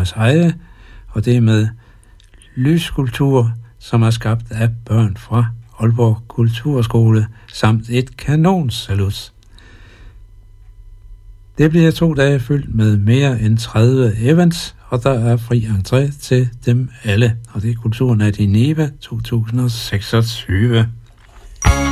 Thomas Eje, og det er med lysskulptur, som er skabt af børn fra Aalborg Kulturskole, samt et kanonsalut. Det bliver 2 dage fyldt med mere end 30 events, og der er fri entré til dem alle, og det er Kulturnat i Neva 2026.